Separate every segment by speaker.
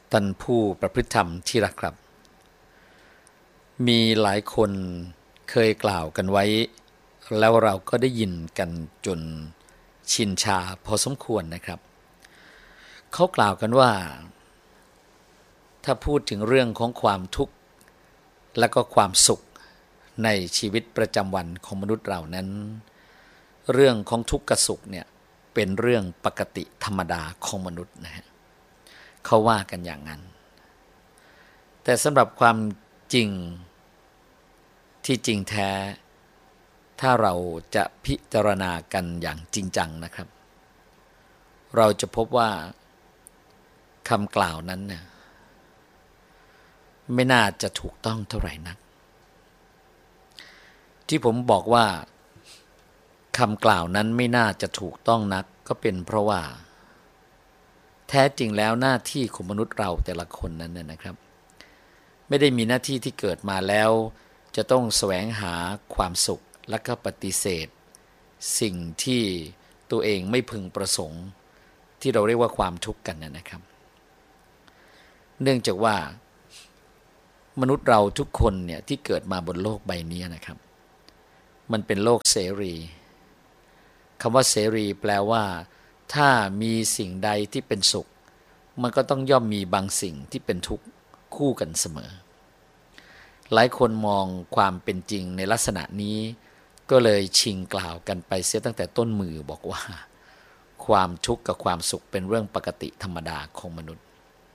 Speaker 1: ท่านผู้ประพฤติธรรมที่รักครับมีหลายคนเคยกล่าวกันไว้แล้วเราก็ได้ยินกันจนชินชาพอสมควรนะครับเขากล่าวกันว่าถ้าพูดถึงเรื่องของความทุกข์และก็ความสุขในชีวิตประจำวันของมนุษย์เรานั้นเรื่องของทุกข์กับสุขเนี่ยเป็นเรื่องปกติธรรมดาของมนุษย์นะฮะเขาว่ากันอย่างนั้นแต่สำหรับความจริงที่จริงแท้ถ้าเราจะพิจารณากันอย่างจริงจังนะครับเราจะพบว่าคำกล่าวนั้นเนี่ยไม่น่าจะถูกต้องเท่าไหร่นักที่ผมบอกว่าคำกล่าวนั้นไม่น่าจะถูกต้องนักก็เป็นเพราะว่าแท้จริงแล้วหน้าที่ของมนุษย์เราแต่ละคนนั้นเนี่ยนะครับไม่ได้มีหน้าที่ที่เกิดมาแล้วจะต้องแสวงหาความสุขและก็ปฏิเสธสิ่งที่ตัวเองไม่พึงประสงค์ที่เราเรียกว่าความทุกข์กันนะครับเนื่องจากว่ามนุษย์เราทุกคนเนี่ยที่เกิดมาบนโลกใบนี้นะครับมันเป็นโลกเสรีคำว่าเสรีแปลว่าถ้ามีสิ่งใดที่เป็นสุขมันก็ต้องย่อมมีบางสิ่งที่เป็นทุกข์คู่กันเสมอหลายคนมองความเป็นจริงในลักษณะนี้ก็เลยชิงกล่าวกันไปเสียตั้งแต่ต้นมือบอกว่าความทุกข์กับความสุขเป็นเรื่องปกติธรรมดาของมนุษย์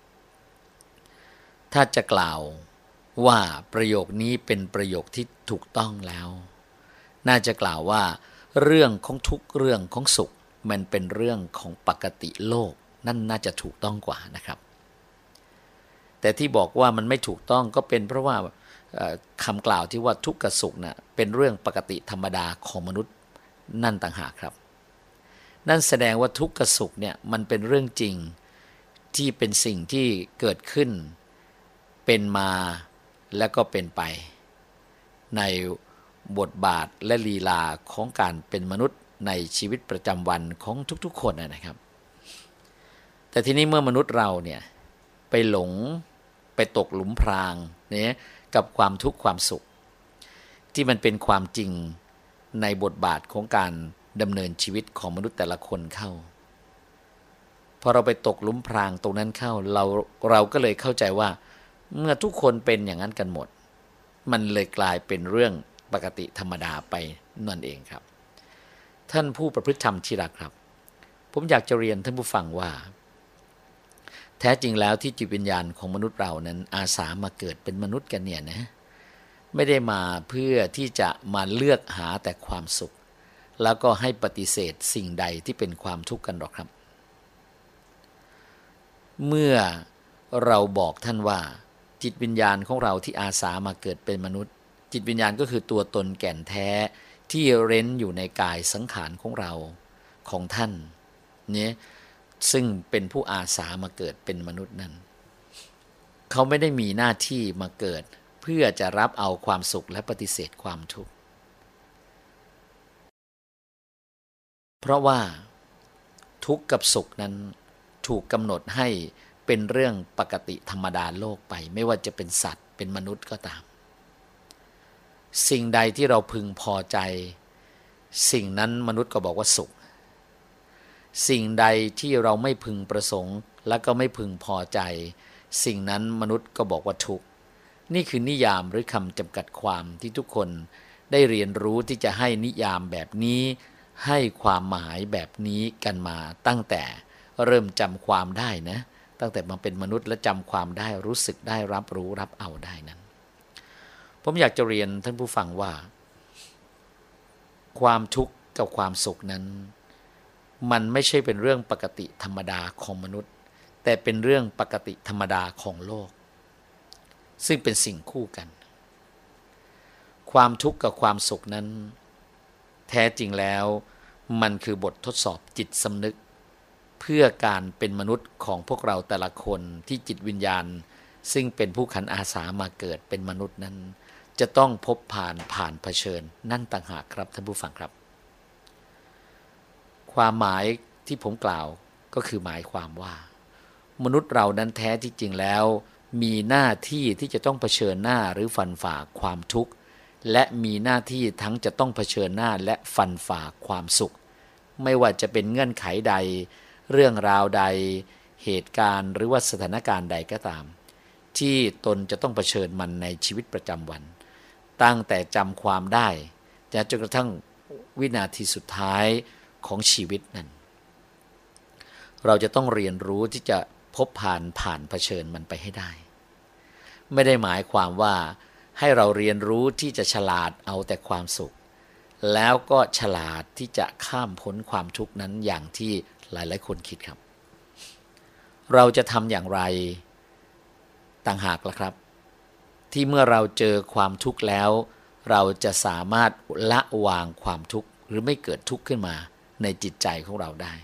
Speaker 1: ถ้าจะกล่าวว่าประโยคนี้เป็นประโยคที่ถูกต้องแล้วน่าจะกล่าวว่าเรื่องของทุกข์เรื่องของสุขมันเป็นเรื่องของปกติโลกนั่นน่าจะถูกต้องกว่านะครับแต่ที่บอกว่ามันไม่ถูกต้องก็เป็นเพราะว่าคำกล่าวที่ว่าทุกข์กับสุขน่ะเป็นเรื่องปกติธรรมดาของมนุษย์นั่นต่างหากครับนั่นแสดงว่าทุกข์กับสุขเนี่ยมันเป็นเรื่องจริงที่เป็นสิ่งที่เกิดขึ้นเป็นมาและก็เป็นไปในบทบาทและลีลาของการเป็นมนุษย์ในชีวิตประจำวันของทุกๆคนนะครับแต่ทีนี้เมื่อมนุษย์เราเนี่ยไปหลงไปตกหลุมพรางเนี่ยกับความทุกข์ความสุขที่มันเป็นความจริงในบทบาทของการดำเนินชีวิตของมนุษย์แต่ละคนเข้าพอเราไปตกหลุมพรางตรงนั้นเข้าเราก็เลยเข้าใจว่าเมื่อทุกคนเป็นอย่างนั้นกันหมดมันเลยกลายเป็นเรื่องปกติธรรมดาไปนั่นเองครับท่านผู้ประพฤติธรรมที่รักครับผมอยากจะเรียนท่านผู้ฟังว่าแท้จริงแล้วที่จิตวิญญาณของมนุษย์เรานั้นอาสามาเกิดเป็นมนุษย์กันเนี่ยนะไม่ได้มาเพื่อที่จะมาเลือกหาแต่ความสุขแล้วก็ให้ปฏิเสธสิ่งใดที่เป็นความทุกข์กันหรอกครับเมื่อเราบอกท่านว่าจิตวิญญาณของเราที่อาสามาเกิดเป็นมนุษย์จิตวิญญาณก็คือตัวตนแก่นแท้ที่เร้นอยู่ในกายสังขารของเราของท่านเนี่ยซึ่งเป็นผู้อาสามาเกิดเป็นมนุษย์นั้นเขาไม่ได้มีหน้าที่มาเกิดเพื่อจะรับเอาความสุขและปฏิเสธความทุกข์เพราะว่าทุกข์กับสุขนั้นถูกกำหนดให้เป็นเรื่องปกติธรรมดาโลกไปไม่ว่าจะเป็นสัตว์เป็นมนุษย์ก็ตามสิ่งใดที่เราพึงพอใจสิ่งนั้นมนุษย์ก็บอกว่าสุขสิ่งใดที่เราไม่พึงประสงค์และก็ไม่พึงพอใจสิ่งนั้นมนุษย์ก็บอกว่าทุกข์นี่คือนิยามหรือคำจำกัดความที่ทุกคนได้เรียนรู้ที่จะให้นิยามแบบนี้ให้ความหมายแบบนี้กันมาตั้งแต่เริ่มจำความได้นะตั้งแต่มาเป็นมนุษย์และจำความได้รู้สึกได้รับรู้รับเอาได้นั้นผมอยากจะเรียนท่านผู้ฟังว่าความทุกข์กับความสุขนั้นมันไม่ใช่เป็นเรื่องปกติธรรมดาของมนุษย์แต่เป็นเรื่องปกติธรรมดาของโลกซึ่งเป็นสิ่งคู่กันความทุกข์กับความสุขนั้นแท้จริงแล้วมันคือบททดสอบจิตสำนึกเพื่อการเป็นมนุษย์ของพวกเราแต่ละคนที่จิตวิญญาณซึ่งเป็นผู้ขันอาสามาเกิดเป็นมนุษย์นั้นจะต้องพบผ่านเผชิญนั่นต่างหากครับท่านผู้ฟังครับความหมายที่ผมกล่าวก็คือหมายความว่ามนุษย์เรานั้นแท้ที่จริงแล้วมีหน้าที่ที่จะต้องเผชิญหน้าหรือฟันฝ่าความทุกข์และมีหน้าที่ทั้งจะต้องเผชิญหน้าและฟันฝ่าความสุขไม่ว่าจะเป็นเงื่อนไขใดเรื่องราวใดเหตุการณ์หรือว่าสถานการณ์ใดก็ตามที่ตนจะต้องเผชิญมันในชีวิตประจำวันตั้งแต่จำความได้จนกระทั่งวินาทีสุดท้ายของชีวิตนั้นเราจะต้องเรียนรู้ที่จะพบผ่านเผชิญมันไปให้ได้ไม่ได้หมายความว่าให้เราเรียนรู้ที่จะฉลาดเอาแต่ความสุขแล้วก็ฉลาดที่จะข้ามพ้นความทุกข์นั้นอย่างที่หลายๆคนคิดครับเราจะทำอย่างไรต่างหากล่ะครับที่เมื่อเราเจอความทุกข์แล้วเราจะสามารถละวางความทุกข์หรือไม่เกิดทุกข์ขึ้นมาในจิตใจของเราได้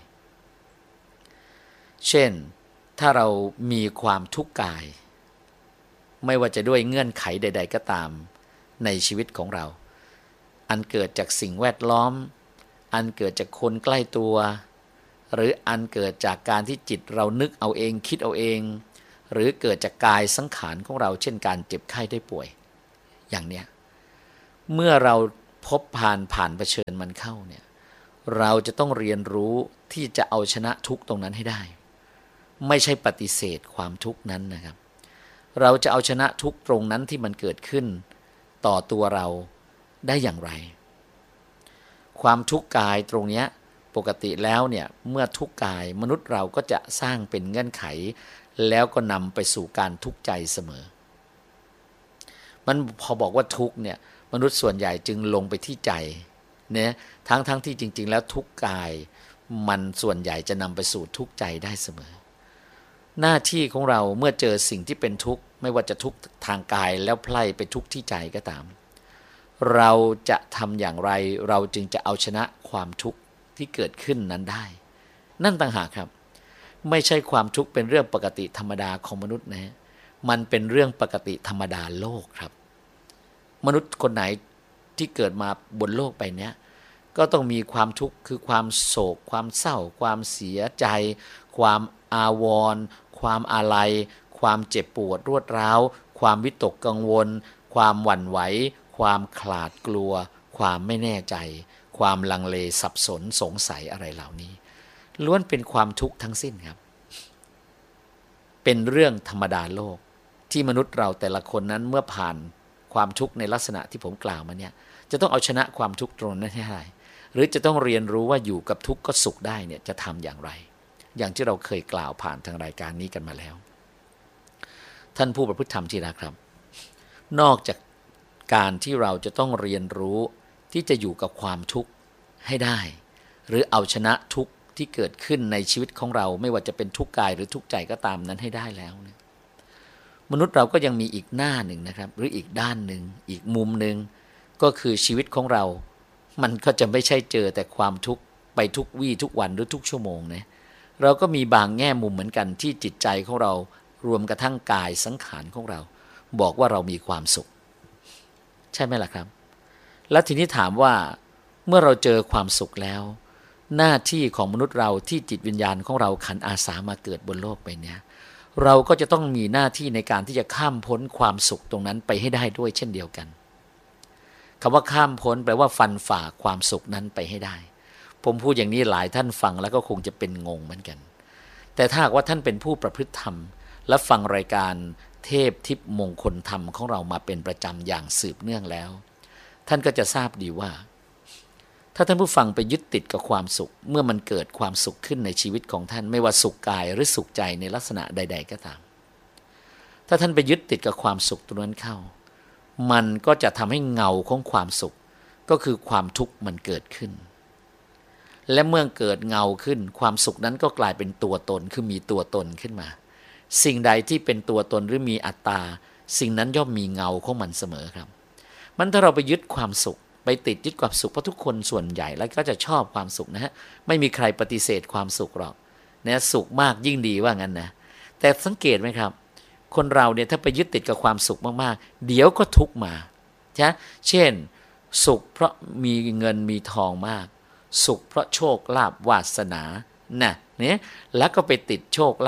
Speaker 1: เช่นถ้าเรามีความทุกข์กายไม่ว่าจะด้วยเงื่อนไขใดๆก็ตามในชีวิตของเราอันเกิดจากสิ่งแวดล้อมอันเกิดจากคนใกล้ตัวหรืออันเกิดจากการที่จิตเรานึกเอาเองคิดเอาเองหรือเกิดจากกายสังขารของเราเช่นการเจ็บไข้ได้ป่วยอย่างเนี้ยเมื่อเราพบผ่านเผชิญมันเข้าเนี่ยเราจะต้องเรียนรู้ที่จะเอาชนะทุกข์ตรงนั้นให้ได้ไม่ใช่ปฏิเสธความทุกข์นั้นนะครับเราจะเอาชนะทุกข์ตรงนั้นที่มันเกิดขึ้นต่อตัวเราได้อย่างไรความทุกข์กายตรงนี้ปกติแล้วเนี่ยเมื่อทุกข์กายมนุษย์เราก็จะสร้างเป็นเงื่อนไขแล้วก็นำไปสู่การทุกข์ใจเสมอมันพอบอกว่าทุกข์เนี่ยมนุษย์ส่วนใหญ่จึงลงไปที่ใจเนี่ยทั้งที่จริงๆแล้วทุกข์กายมันส่วนใหญ่จะนำไปสู่ทุกข์ใจได้เสมอหน้าที่ของเราเมื่อเจอสิ่งที่เป็นทุกข์ไม่ว่าจะทุกข์ทางกายแล้วไพล่ไปทุกข์ที่ใจก็ตามเราจะทำอย่างไรเราจึงจะเอาชนะความทุกข์ที่เกิดขึ้นนั้นได้นั่นต่างหากครับไม่ใช่ความทุกข์เป็นเรื่องปกติธรรมดาของมนุษย์นะมันเป็นเรื่องปกติธรรมดาโลกครับมนุษย์คนไหนที่เกิดมาบนโลกใบนี้ก็ต้องมีความทุกข์คือความโศกความเศร้าความเสียใจความอาวรณ์ความอาลัยความเจ็บปวดรวดร้าวความวิตกกังวลความหวั่นไหวความขลาดกลัวความไม่แน่ใจความลังเลสับสนสงสัยอะไรเหล่านี้ล้วนเป็นความทุกข์ทั้งสิ้นครับเป็นเรื่องธรรมดาโลกที่มนุษย์เราแต่ละคนนั้นเมื่อผ่านความทุกข์ในลักษณะที่ผมกล่าวมาเนี่ยจะต้องเอาชนะความทุกข์ตรงนั้นให้ได้หรือจะต้องเรียนรู้ว่าอยู่กับทุกข์ก็สุขได้เนี่ยจะทำอย่างไรอย่างที่เราเคยกล่าวผ่านทางรายการนี้กันมาแล้วท่านผู้ประพฤติธรรมที่รักครับนอกจากการที่เราจะต้องเรียนรู้ที่จะอยู่กับความทุกข์ให้ได้หรือเอาชนะทุกข์ที่เกิดขึ้นในชีวิตของเราไม่ว่าจะเป็นทุกข์กายหรือทุกข์ใจก็ตามนั้นให้ได้แล้วเนี่ยมนุษย์เราก็ยังมีอีกหน้าหนึ่งนะครับหรืออีกด้านหนึ่งอีกมุมหนึ่งก็คือชีวิตของเรามันก็จะไม่ใช่เจอแต่ความทุกข์ไปทุกวี่ทุกวันหรือทุกชั่วโมงนะเราก็มีบางแง่มุมเหมือนกันที่จิตใจของเรารวมกระทั่งกายสังขารของเราบอกว่าเรามีความสุขใช่ไหมล่ะครับแล้วทีนี้ถามว่าเมื่อเราเจอความสุขแล้วหน้าที่ของมนุษย์เราที่จิตวิญญาณของเราขันอาสามาเกิดบนโลกใบนี้เราก็จะต้องมีหน้าที่ในการที่จะข้ามพ้นความสุขตรงนั้นไปให้ได้ด้วยเช่นเดียวกันคำว่าข้ามพ้นแปลว่าฟันฝ่าความสุขนั้นไปให้ได้ผมพูดอย่างนี้หลายท่านฟังแล้วก็คงจะเป็นงงเหมือนกันแต่ถ้าหากว่าท่านเป็นผู้ประพฤติธรรมและฟังรายการเทพทิพย์มงคลธรรมของเรามาเป็นประจำอย่างสืบเนื่องแล้วท่านก็จะทราบดีว่าถ้าท่านผู้ฟังไปยึดติดกับความสุขเมื่อมันเกิดความสุขขึ้นในชีวิตของท่านไม่ว่าสุขกายหรือสุขใจในลักษณะใดๆก็ตามถ้าท่านไปยึดติดกับความสุขตรงนั้นเข้ามันก็จะทำให้เงาของความสุขก็คือความทุกข์มันเกิดขึ้นและเมื่อเกิดเงาขึ้นความสุขนั้นก็กลายเป็นตัวตนคือมีตัวตนขึ้นมาสิ่งใดที่เป็นตัวตนหรือมีอัตตาสิ่งนั้นย่อมมีเงาของมันเสมอครับมันถ้าเราไปยึดความสุขไปติดยึดความสุขเพราะทุกคนส่วนใหญ่แล้วก็จะชอบความสุขนะฮะไม่มีใครปฏิเสธความสุขหรอกนะสุขมากยิ่งดีว่างั้นนะแต่สังเกตไหมครับคนเราเนี่ยถ้าไปยึดติดกับความสุขมากๆเดี๋ยวก็ทุกข์มาใช่เช่นสุขเพราะมีเงินมีทองมากสุขเพราะโชคลาภวาสนาน่ะเนี่ยแล้วก็ไปติดโชคลาภ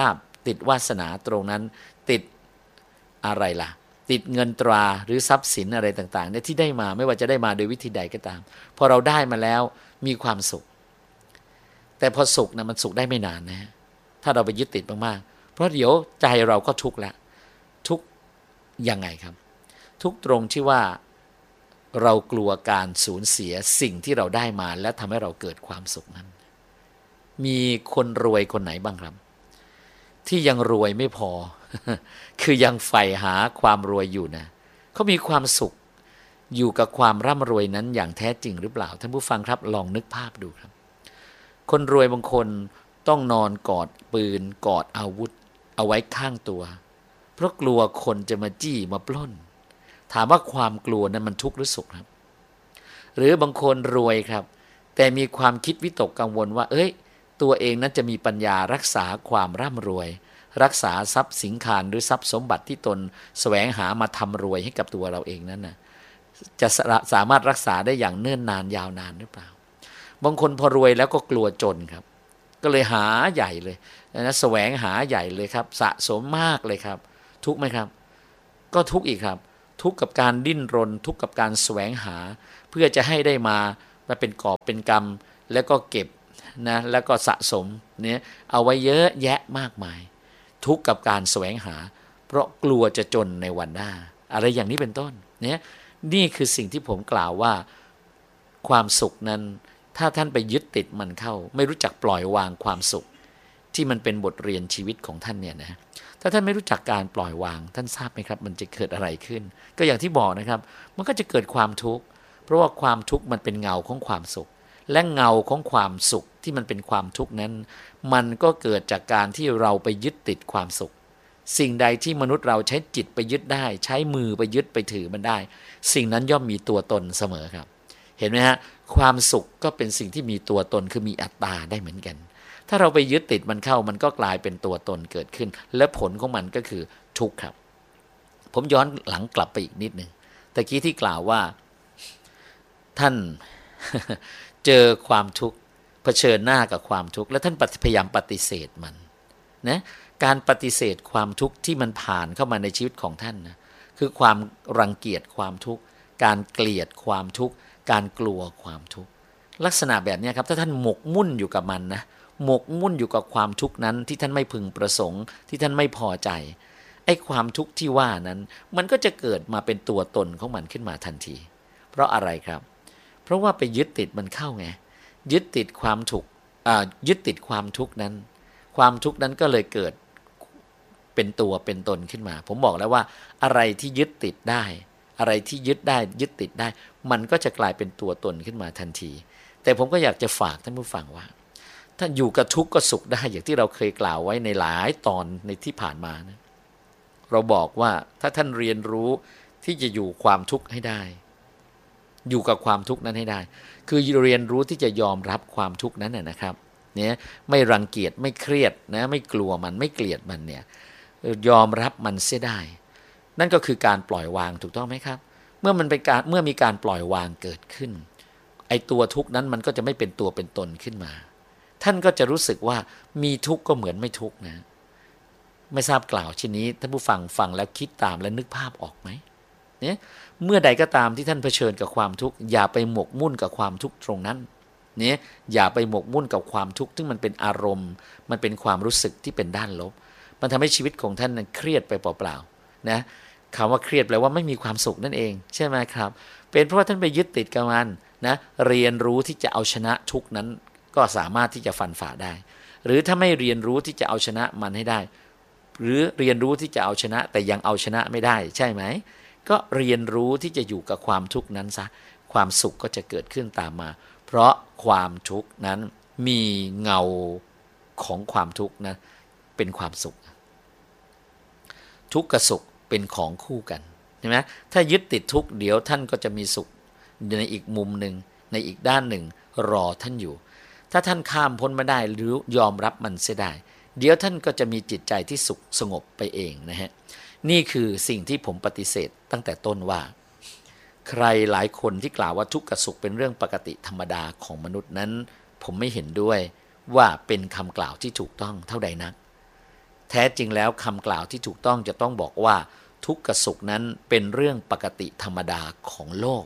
Speaker 1: ติดวาสนาตรงนั้นติดอะไรล่ะติดเงินตราหรือทรัพย์สินอะไรต่างๆเนี่ยที่ได้มาไม่ว่าจะได้มาโดยวิธีใดก็ตามพอเราได้มาแล้วมีความสุขแต่พอสุขนะมันสุขได้ไม่นานนะถ้าเราไปยึดติดมากๆเพราะเดี๋ยวใจเราก็ทุกข์ละทุกข์ยังไงครับทุกข์ตรงที่ว่าเรากลัวการสูญเสียสิ่งที่เราได้มาและทำให้เราเกิดความสุขนั้นมีคนรวยคนไหนบ้างครับที่ยังรวยไม่พอ คือยังใฝ่หาความรวยอยู่นะเขามีความสุขอยู่กับความร่ำรวยนั้นอย่างแท้จริงหรือเปล่าท่านผู้ฟังครับลองนึกภาพดูครับคนรวยบางคนต้องนอนกอดปืนกอดอาวุธเอาไว้ข้างตัวเพราะกลัวคนจะมาจี้มาปล้นถามว่าความกลัวนั้นมันทุกข์หรือสุขครับหรือบางคนรวยครับแต่มีความคิดวิตกกังวลว่าตัวเองนั้นจะมีปัญญารักษาความร่ำรวยรักษาทรัพย์สินคารหรือทรัพย์สมบัติที่ตนแสวงหามาทำรวยให้กับตัวเราเองนั้นนะจะสามารถรักษาได้อย่างเนิ่นนานยาวนานหรือเปล่าบางคนพอรวยแล้วก็กลัวจนครับก็เลยหาใหญ่เลยนะแสวงหาใหญ่เลยครับสะสมมากเลยครับทุกข์ไหมครับก็ทุกข์อีกครับทุกข์กับการดิ้นรนทุกข์กับการแสวงหาเพื่อจะให้ได้มาเป็นกอบเป็นกำแล้วก็เก็บนะแล้วก็สะสมเนี่ยเอาไว้เยอะแยะมากมายทุกข์กับการแสวงหาเพราะกลัวจะจนในวันหน้าอะไรอย่างนี้เป็นต้นเนี่ยนี่คือสิ่งที่ผมกล่าวว่าความสุขนั้นถ้าท่านไปยึดติดมันเข้าไม่รู้จักปล่อยวางความสุขที่มันเป็นบทเรียนชีวิตของท่านเนี่ยนะถ้าท่านไม่รู้จักการปล่อยวางท่านทราบไหมครับมันจะเกิดอะไรขึ้นก็อย่างที่บอกนะครับมันก็จะเกิดความทุกข์เพราะว่าความทุกข์มันเป็นเงาของความสุขและเงาของความสุขที่มันเป็นความทุกข์นั้นมันก็เกิดจากการที่เราไปยึดติดความสุขสิ่งใดที่มนุษย์เราใช้จิตไปยึดได้ใช้มือไปยึดไปถือมันได้สิ่งนั้นย่อมมีตัวตนเสมอครับเห็นไหมฮะความสุขก็เป็นสิ่งที่มีตัวตนคือมีอัตตาได้เหมือนกันถ้าเราไปยึดติดมันเข้ามันก็กลายเป็นตัวตนเกิดขึ้นและผลของมันก็คือทุกข์ครับผมย้อนหลังกลับไปอีกนิดนึงตะกี้ที่กล่าวว่าท่าน เจอความทุกข์เผชิญหน้ากับความทุกข์และท่านพยายามปฏิเสธมันนะการปฏิเสธความทุกข์ที่มันผ่านเข้ามาในชีวิตของท่านนะคือความรังเกียจความทุกข์การเกลียดความทุกข์การกลัวความทุกข์ลักษณะแบบนี้ครับถ้าท่านหมกมุ่นอยู่กับมันนะหมกมุ่นอยู่กับความทุกข์นั้นที่ท่านไม่พึงประสงค์ที่ท่านไม่พอใจไอ้ความทุกข์ที่ว่านั้นมันก็จะเกิดมาเป็นตัวตนของมันขึ้นมาทันทีเพราะอะไรครับเพราะว่าไปยึดติดมันเข้าไงยึดติดความทุกข์ยึดติดความทุกข์นั้นความทุกข์นั้นก็เลยเกิดเป็นตัวเป็นตนขึ้นมาผมบอกแล้วว่าอะไรที่ยึดติดได้อะไรที่ยึดได้ยึดติดได้มันก็จะกลายเป็นตัวตนขึ้นมาทันทีแต่ผมก็อยากจะฝากท่านผู้ฟังว่าถ้าอยู่กับทุกข์ก็สุขได้อย่างที่เราเคยกล่าวไว้ในหลายตอนในที่ผ่านมานะเราบอกว่าถ้าท่านเรียนรู้ที่จะอยู่ความทุกข์ให้ได้อยู่กับความทุกข์นั้นให้ได้คือเรียนรู้ที่จะยอมรับความทุกข์นั้นนะครับเนี่ยไม่รังเกียจไม่เครียดนะไม่กลัวมันไม่เกลียดมันเนี่ยยอมรับมันเสียได้นั่นก็คือการปล่อยวางถูกต้องไหมครับเมื่อมีการปล่อยวางเกิดขึ้นไอ้ตัวทุกข์นั้นมันก็จะไม่เป็นตัวเป็นตนขึ้นมาท่านก็จะรู้สึกว่ามีทุกข์ก็เหมือนไม่ทุกข์นะไม่ทราบกล่าวเช่นนี้ท่านผู้ฟังฟังแล้วคิดตามและนึกภาพออกไหมเนี่ยเมื่อใดก็ตามที่ท่านเผชิญกับความทุกข์อย่าไปหมกมุ่นกับความทุกข์ตรงนั้นเนี่ยอย่าไปหมกมุ่นกับความทุกข์ซึ่งมันเป็นอารมณ์มันเป็นความรู้สึกที่เป็นด้านลบมันทำให้ชีวิตของท่านนั้นเครียดไปเปล่าๆนะคำว่าเครียดแปลว่าไม่มีความสุขนั่นเองใช่ไหมครับเป็นเพราะว่าท่านไปยึดติดกับมันนะเรียนรู้ที่จะเอาชนะทุกข์นั้นก็สามารถที่จะฟันฝ่าได้หรือถ้าไม่เรียนรู้ที่จะเอาชนะมันให้ได้หรือเรียนรู้ที่จะเอาชนะแต่ยังเอาชนะไม่ได้ใช่ไหมก็เรียนรู้ที่จะอยู่กับความทุกข์นั้นซะความสุขก็จะเกิดขึ้นตามมาเพราะความทุกข์นั้นมีเงาของความทุกข์นะเป็นความสุขทุกข์กับสุขเป็นของคู่กันใช่ไหมถ้ายึดติดทุกข์เดี๋ยวท่านก็จะมีสุขในอีกมุมหนึ่งในอีกด้านหนึ่งรอท่านอยู่ถ้าท่านข้ามพ้นมาได้หรือยอมรับมันเสียได้เดี๋ยวท่านก็จะมีจิตใจที่สุขสงบไปเองนะฮะนี่คือสิ่งที่ผมปฏิเสธตั้งแต่ต้นว่าใครหลายคนที่กล่าวว่าทุกข์กับสุขเป็นเรื่องปกติธรรมดาของมนุษย์นั้นผมไม่เห็นด้วยว่าเป็นคำกล่าวที่ถูกต้องเท่าใดนักแท้จริงแล้วคำกล่าวที่ถูกต้องจะต้องบอกว่าทุกข์กับสุขนั้นเป็นเรื่องปกติธรรมดาของโลก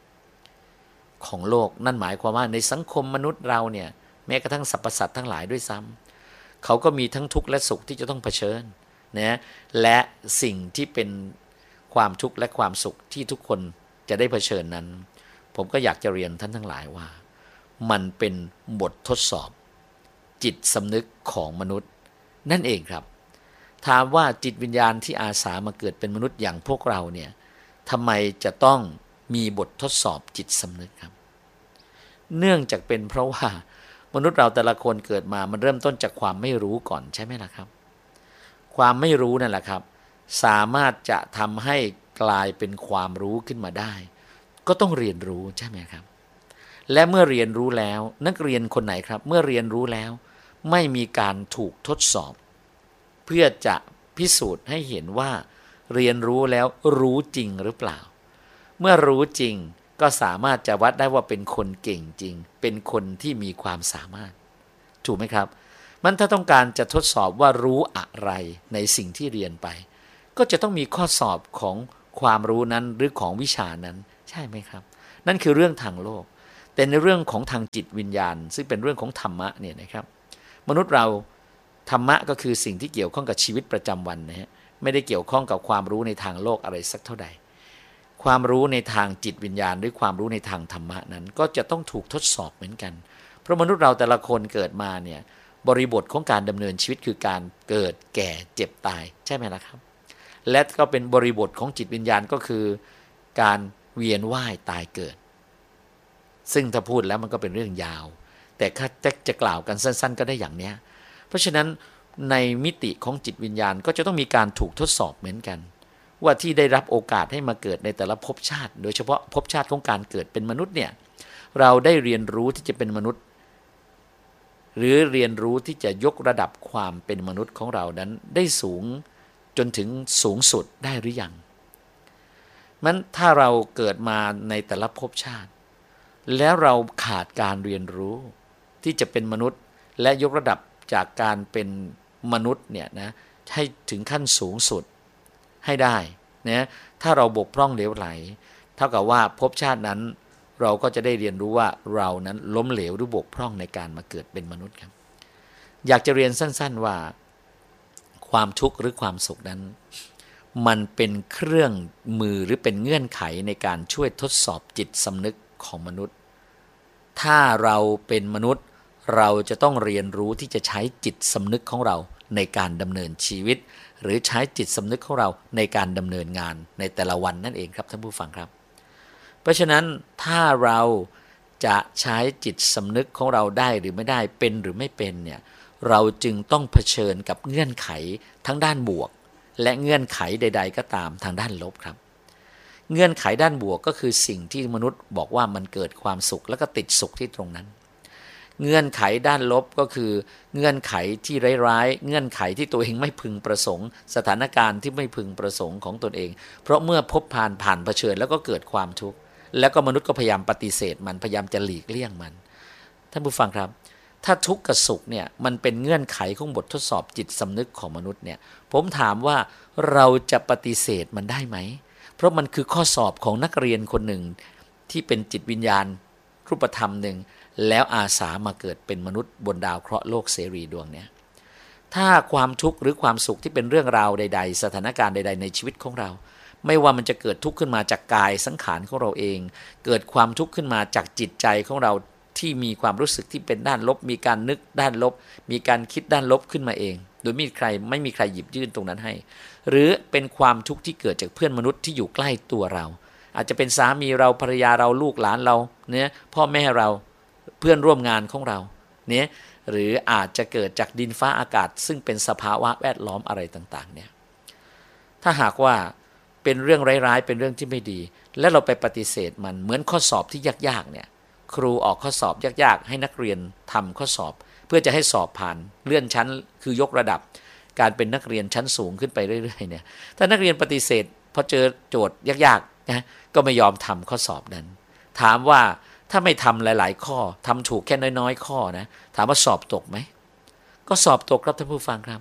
Speaker 1: นั่นหมายความว่าในสังคมมนุษย์เราเนี่ยแม้กระทั่งสรรพสัตว์ทั้งหลายด้วยซ้ำเขาก็มีทั้งทุกข์และสุขที่จะต้องเผชิญนะและสิ่งที่เป็นความทุกข์และความสุขที่ทุกคนจะได้เผชิญนั้นผมก็อยากจะเรียนท่านทั้งหลายว่ามันเป็นบททดสอบจิตสำนึกของมนุษย์นั่นเองครับถามว่าจิตวิญญาณที่อาสามาเกิดเป็นมนุษย์อย่างพวกเราเนี่ยทำไมจะต้องมีบททดสอบจิตสำนึกครับเนื่องจากเป็นเพราะว่ามนุษย์เราแต่ละคนเกิดมามันเริ่มต้นจากความไม่รู้ก่อนใช่ไหมล่ะครับความไม่รู้นั่นแหละครับสามารถจะทำให้กลายเป็นความรู้ขึ้นมาได้ก็ต้องเรียนรู้ใช่ไหมครับและเมื่อเรียนรู้แล้วนักเรียนคนไหนครับเมื่อเรียนรู้แล้วไม่มีการถูกทดสอบเพื่อจะพิสูจน์ให้เห็นว่าเรียนรู้แล้วรู้จริงหรือเปล่าเมื่อรู้จริงก็สามารถจะวัดได้ว่าเป็นคนเก่งจริงเป็นคนที่มีความสามารถถูกไหมครับมันถ้าต้องการจะทดสอบว่ารู้อะไรในสิ่งที่เรียนไปก็จะต้องมีข้อสอบของความรู้นั้นหรือของวิชานั้นใช่ไหมครับนั่นคือเรื่องทางโลกแต่ในเรื่องของทางจิตวิญญาณซึ่งเป็นเรื่องของธรรมะเนี่ยนะครับมนุษย์เราธรรมะก็คือสิ่งที่เกี่ยวข้องกับชีวิตประจำวันนะฮะไม่ได้เกี่ยวข้องกับความรู้ในทางโลกอะไรสักเท่าใดความรู้ในทางจิตวิญญาณหรือความรู้ในทางธรรมะนั้นก็จะต้องถูกทดสอบเหมือนกันเพราะมนุษย์เราแต่ละคนเกิดมาเนี่ยบริบทของการดำเนินชีวิตคือการเกิดแก่เจ็บตายใช่ไหมล่ะครับและก็เป็นบริบทของจิตวิญญาณก็คือการเวียนว่ายตายเกิดซึ่งถ้าพูดแล้วมันก็เป็นเรื่องยาวแต่ถ้าจะกล่าวกันสั้นๆก็ได้อย่างเนี้ยเพราะฉะนั้นในมิติของจิตวิญญาณก็จะต้องมีการถูกทดสอบเหมือนกันว่าที่ได้รับโอกาสให้มาเกิดในแต่ละภพชาติโดยเฉพาะภพชาติของการเกิดเป็นมนุษย์เนี่ยเราได้เรียนรู้ที่จะเป็นมนุษย์หรือเรียนรู้ที่จะยกระดับความเป็นมนุษย์ของเรานั้นได้สูงจนถึงสูงสุดได้หรือยังมันถ้าเราเกิดมาในแต่ละภพชาติแล้วเราขาดการเรียนรู้ที่จะเป็นมนุษย์และยกระดับจากการเป็นมนุษย์เนี่ยนะให้ถึงขั้นสูงสุดให้ได้นะถ้าเราบกพร่องเหลวไหลเท่ากับว่าภพชาตินั้นเราก็จะได้เรียนรู้ว่าเรานั้นล้มเหลวหรือบกพร่องในการมาเกิดเป็นมนุษย์ครับอยากจะเรียนสั้นๆว่าความทุกข์หรือความสุขนั้นมันเป็นเครื่องมือหรือเป็นเงื่อนไขในการช่วยทดสอบจิตสำนึกของมนุษย์ถ้าเราเป็นมนุษย์เราจะต้องเรียนรู้ที่จะใช้จิตสำนึกของเราในการดำเนินชีวิตหรือใช้จิตสำนึกของเราในการดำเนินงานในแต่ละวันนั่นเองครับท่านผู้ฟังครับเพราะฉะนั้นถ้าเราจะใช้จิตสำนึกของเราได้หรือไม่ได้เป็นหรือไม่เป็นเนี่ยเราจึงต้องเผชิญกับเงื่อนไขทั้งด้านบวกและเงื่อนไขใดๆก็ตามทางด้านลบครับเงื่อนไขด้านบวกก็คือสิ่งที่มนุษย์บอกว่ามันเกิดความสุขแล้วก็ติดสุขที่ตรงนั้นเงื่อนไขด้านลบก็คือเงื่อนไขที่ร้ายๆเงื่อนไขที่ตัวเองไม่พึงประสงค์สถานการณ์ที่ไม่พึงประสงค์ของตนเองเพราะเมื่อพบผ่านเผชิญแล้วก็เกิดความทุกข์แล้วก็มนุษย์ก็พยายามปฏิเสธมันพยายามจะหลีกเลี่ยงมันท่านผู้ฟังครับถ้าทุกข์กับสุขเนี่ยมันเป็นเงื่อนไขของบททดสอบจิตสำนึกของมนุษย์เนี่ยผมถามว่าเราจะปฏิเสธมันได้ไหมเพราะมันคือข้อสอบของนักเรียนคนหนึ่งที่เป็นจิตวิญญาณรูปธรรมหนึ่งแล้วอาสามาเกิดเป็นมนุษย์บนดาวเคราะห์โลกเสรีดวงเนี้ยถ้าความทุกข์หรือความสุขที่เป็นเรื่องราวใดๆสถานการณ์ใดๆในชีวิตของเราไม่ว่ามันจะเกิดทุกข์ขึ้นมาจากกายสังขารของเราเองเกิดความทุกข์ขึ้นมาจากจิตใจของเราที่มีความรู้สึกที่เป็นด้านลบมีการนึกด้านลบมีการคิดด้านลบขึ้นมาเองโดยไม่มีใครหยิบยื่นตรงนั้นให้หรือเป็นความทุกข์ที่เกิดจากเพื่อนมนุษย์ที่อยู่ใกล้ตัวเราอาจจะเป็นสามีเราภรรยาเราลูกหลานเราเนี่ยพ่อแม่เราเพื่อนร่วมงานของเราเนี่ยหรืออาจจะเกิดจากดินฟ้าอากาศซึ่งเป็นสภาวะแวดล้อมอะไรต่างๆเนี่ยถ้าหากว่าเป็นเรื่องร้ายๆเป็นเรื่องที่ไม่ดีและเราไปปฏิเสธมันเหมือนข้อสอบที่ยากๆเนี่ยครูออกข้อสอบยากๆให้นักเรียนทำข้อสอบเพื่อจะให้สอบผ่านเลื่อนชั้นคือยกระดับการเป็นนักเรียนชั้นสูงขึ้นไปเรื่อยๆเนี่ยถ้านักเรียนปฏิเสธพอเจอโจทย์ยากๆนะก็ไม่ยอมทำข้อสอบนั้นถามว่าถ้าไม่ทำหลายๆข้อทำถูกแค่น้อยๆข้อนะถามว่าสอบตกไหมก็สอบตกครับท่านผู้ฟังครับ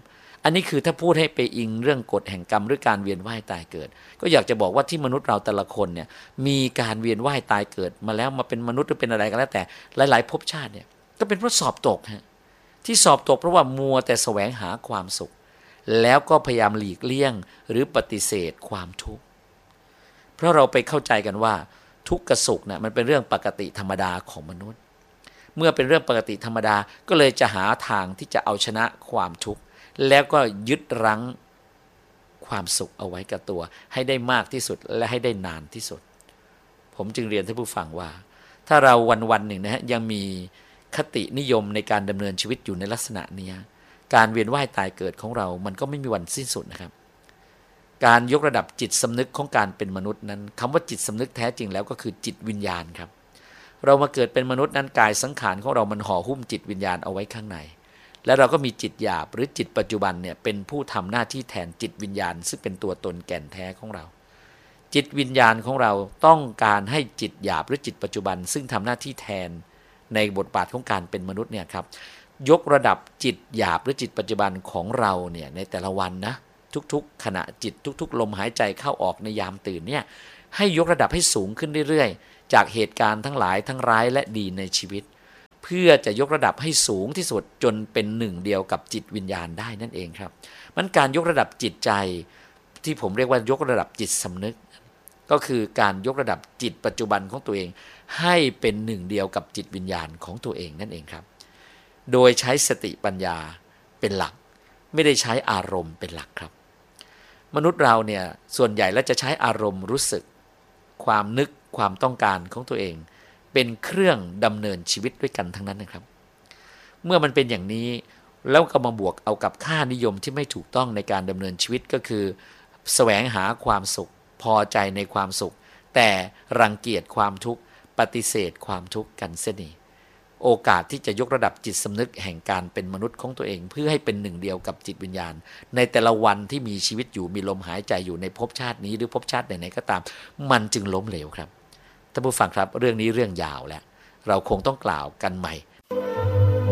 Speaker 1: อันนี้คือถ้าพูดให้ไปอิงเรื่องกฎแห่งกรรมหรือการเวียนว่ายตายเกิดก็อยากจะบอกว่าที่มนุษย์เราแต่ละคนเนี่ยมีการเวียนว่ายตายเกิดมาแล้วมาเป็นมนุษย์หรือเป็นอะไรก็แล้วแต่หลายๆภพชาติเนี่ยก็เป็นเพราะสอบตกฮะที่สอบตกเพราะว่ามัวแต่แสวงหาความสุขแล้วก็พยายามหลีกเลี่ยงหรือปฏิเสธความทุกข์เพราะเราไปเข้าใจกันว่าทุกข์กับสุขเนี่ยมันเป็นเรื่องปกติธรรมดาของมนุษย์เมื่อเป็นเรื่องปกติธรรมดาก็เลยจะหาทางที่จะเอาชนะความทุกข์แล้วก็ยึดรั้งความสุขเอาไว้กับตัวให้ได้มากที่สุดและให้ได้นานที่สุดผมจึงเรียนท่านผู้ฟังว่าถ้าเราวันๆหนึ่งนะฮะยังมีคตินิยมในการดำเนินชีวิตอยู่ในลักษณะนี้การเวียนว่ายตายเกิดของเรามันก็ไม่มีวันสิ้นสุดนะครับการยกระดับจิตสำนึกของการเป็นมนุษย์นั้นคำว่าจิตสำนึกแท้จริงแล้วก็คือจิตวิญญาณครับเรามาเกิดเป็นมนุษย์นั้นกายสังขารของเรามันห่อหุ้มจิตวิญญาณเอาไว้ข้างในและเราก็มีจิตหยาบหรือจิตปัจจุบันเนี่ยเป็นผู้ทำหน้าที่แทนจิตวิญญาณซึ่งเป็นตัวตนแก่นแท้ของเราจิตวิญญาณของเราต้องการให้จิตหยาบหรือจิตปัจจุบันซึ่งทำหน้าที่แทนในบทบาทของการเป็นมนุษย์เนี่ยครับยกระดับจิตหยาบหรือจิตปัจจุบันของเราเนี่ยในแต่ละวันนะทุกๆขณะจิตทุกๆลมหายใจเข้าออกในยามตื่นเนี่ยให้ยกระดับให้สูงขึ้นเรื่อยๆจากเหตุการณ์ทั้งหลายทั้งร้ายและดีในชีวิตเพื่อจะยกระดับให้สูงที่สุดจนเป็นหนึ่งเดียวกับจิตวิญญาณได้นั่นเองครับมันการยกระดับจิตใจที่ผมเรียกว่ายกระดับจิตสำนึกก็คือการยกระดับจิตปัจจุบันของตัวเองให้เป็นหนึ่งเดียวกับจิตวิญญาณของตัวเองนั่นเองครับโดยใช้สติปัญญาเป็นหลักไม่ได้ใช้อารมณ์เป็นหลักครับมนุษย์เราเนี่ยส่วนใหญ่แล้วจะใช้อารมณ์รู้สึกความนึกความต้องการของตัวเองเป็นเครื่องดำเนินชีวิตด้วยกันทั้งนั้นนะครับเมื่อมันเป็นอย่างนี้แล้วก็มาบวกเอากับค่านิยมที่ไม่ถูกต้องในการดำเนินชีวิตก็คือแสวงหาความสุขพอใจในความสุขแต่รังเกียจความทุกข์ปฏิเสธความทุกข์กันเสียนี่โอกาสที่จะยกระดับจิตสำนึกแห่งการเป็นมนุษย์ของตัวเองเพื่อให้เป็นหนึ่งเดียวกับจิตวิญญาณในแต่ละวันที่มีชีวิตอยู่มีลมหายใจอยู่ในภพชาตินี้หรือภพชาติไหนๆก็ตามมันจึงล้มเหลวครับท่านผู้ฟังครับเรื่องนี้เรื่องยาวแล้วเราคงต้องกล่าวกันใหม่